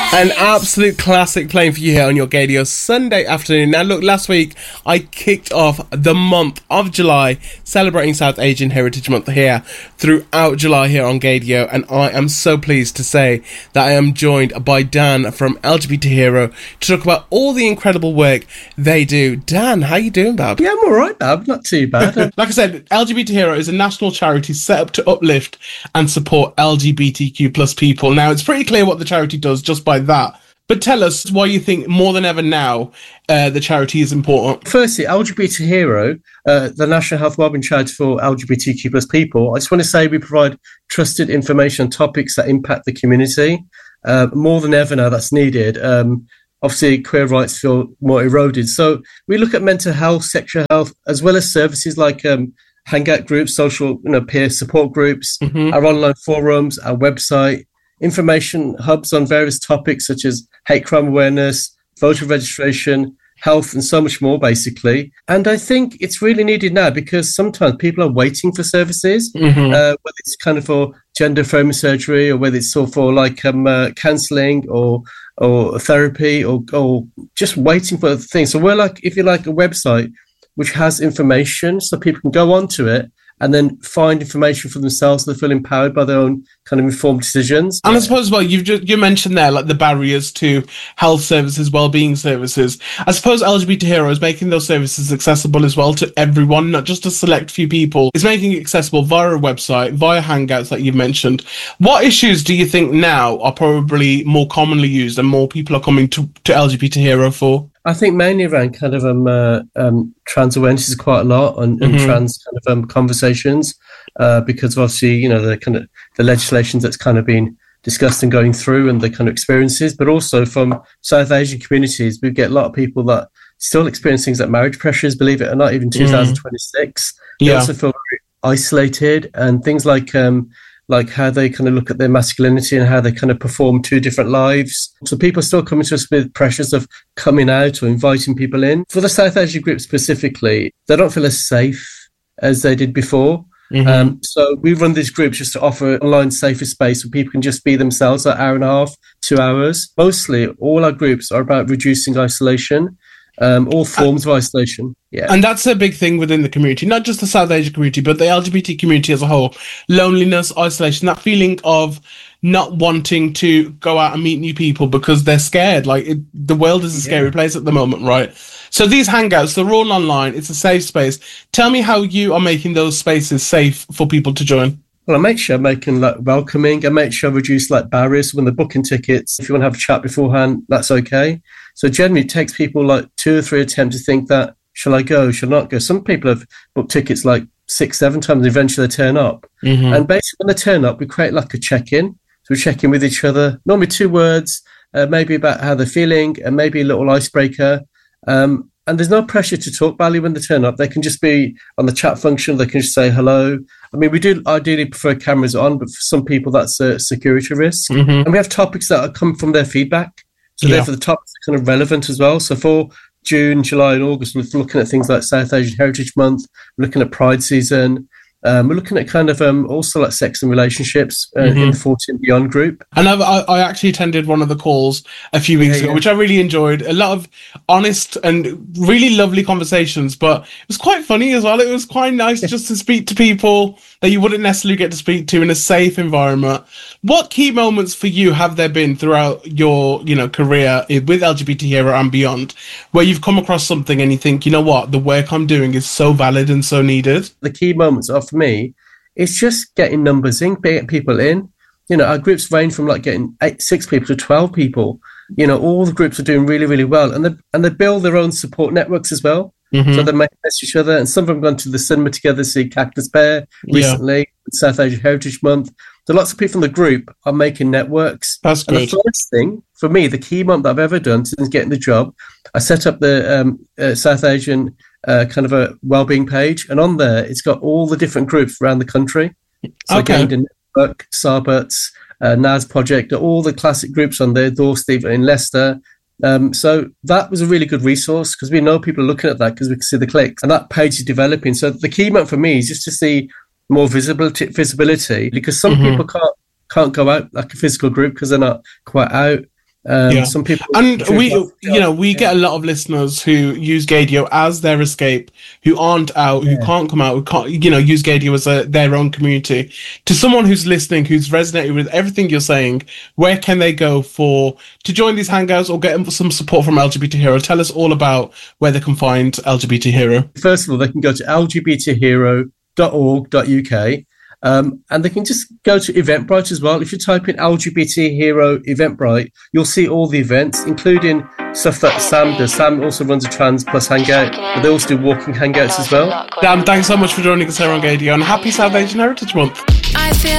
An absolute classic playing for you here on your Gadio Sunday afternoon. Now look, last week I kicked off the month of July celebrating South Asian Heritage Month here throughout July here on Gadio, and I am so pleased to say that I am joined by Dan from LGBT Hero to talk about all the incredible work they do. Dan, how you doing, Bab? Yeah, I'm alright, Bab. Not too bad. Like I said, LGBT Hero is a national charity set up to uplift and support LGBTQ plus people. Now, it's pretty clear what the charity does just by that. But tell us why you think more than ever now the charity is important. Firstly, LGBT Hero, the National Health Wellbeing Charity for LGBTQ plus people, I just want to say we provide trusted information on topics that impact the community. More than ever now that's needed. Obviously, queer rights feel more eroded. So we look at mental health, sexual health, as well as services like hangout groups, social peer support groups, our online forums, our website, information hubs on various topics such as hate crime awareness, voter registration, health, and so much more, basically. And I think it's really needed now because sometimes people are waiting for services, whether it's kind of for gender affirming surgery or whether it's for like counselling or therapy or just waiting for things. So we're like, if you like, a website which has information so people can go onto it and then find information for themselves so they feel empowered by their own kind of informed decisions. And I suppose, well, you mentioned there, like the barriers to health services, well-being services. I suppose LGBT Hero is making those services accessible as well to everyone, not just a select few people. It's making it accessible via a website, via Hangouts, like you've mentioned. What issues do you think now are probably more commonly used and more people are coming to LGBT Hero for? I think mainly around kind of trans awareness is quite a lot and trans kind of conversations because obviously the kind of the legislations that's kind of been discussed and going through and the kind of experiences, but also from South Asian communities we get a lot of people that still experience things like marriage pressures, believe it or not, even 2026. They also feel very isolated and things like how they kind of look at their masculinity and how they kind of perform two different lives. So people are still coming to us with pressures of coming out or inviting people in. For the South Asian group specifically, they don't feel as safe as they did before. So we run these groups just to offer an online safer space where people can just be themselves, an hour and a half, 2 hours. Mostly all our groups are about reducing isolation. All forms of isolation. Yeah. And that's a big thing within the community, not just the South Asian community, but the LGBT community as a whole. Loneliness, isolation, that feeling of not wanting to go out and meet new people because they're scared. The world is a scary place at the moment, right? So these Hangouts, they're all online. It's a safe space. Tell me how you are making those spaces safe for people to join. Well, I make sure I'm making welcoming. I make sure I reduce barriers when they're booking tickets. If you want to have a chat beforehand, that's okay. So generally it takes people 2 or 3 attempts to think that, shall I go, shall I not go? Some people have booked tickets 6, 7 times and eventually they turn up. And basically when they turn up, we create a check-in. So we check in with each other, normally 2 words, maybe about how they're feeling and maybe a little icebreaker. And there's no pressure to talk badly when they turn up. They can just be on the chat function. They can just say hello. I mean, we do ideally prefer cameras on, but for some people that's a security risk. And we have topics that come from their feedback. So therefore the topics are kind of relevant as well. So for June, July and August, we're looking at things like South Asian Heritage Month. We're looking at Pride season. We're looking at kind of also like sex and relationships in the 40 and beyond group. And I actually attended one of the calls a few weeks ago, which I really enjoyed. A lot of honest and really lovely conversations, but it was quite funny as well. It was quite nice just to speak to people that you wouldn't necessarily get to speak to in a safe environment. What key moments for you have there been throughout your career with LGBT Hero and beyond, where you've come across something and you think, you know what, the work I'm doing is so valid and so needed? The key moments are, for me, it's just getting numbers in, getting people in. Our groups range from getting 6 people to 12 people. All the groups are doing really, really well, and they build their own support networks as well. So they might message each other, and some of them have gone to the cinema together to see Cactus Bear recently, South Asian Heritage Month. So lots of people in the group are making networks. That's good. And the first thing, for me, the key moment that I've ever done since getting the job, I set up the South Asian kind of a wellbeing page, and on there it's got all the different groups around the country. So Gained Network, Sarbuts, NAS Project, all the classic groups on there, Dorsteve in Leicester. So that was a really good resource because we know people are looking at that because we can see the clicks, and that page is developing. So the key moment for me is just to see more visibility because some people can't go out like a physical group because they're not quite out. Some people, and we get a lot of listeners who use Gaydio as their escape, who aren't out, who can't come out, who can't, use Gaydio as their own community. To someone who's listening, who's resonated with everything you're saying, where can they go to join these hangouts or get some support from LGBT Hero? Tell us all about where they can find LGBT Hero. First of all, they can go to lgbthero.org.uk. And they can just go to Eventbrite as well. If you type in LGBT Hero Eventbrite, you'll see all the events, including stuff that Sam does. Sam also runs a Trans Plus hangout, but they also do walking hangouts as well. Dan, thanks so much for joining us here on Gaydio, and happy South Asian Heritage Month.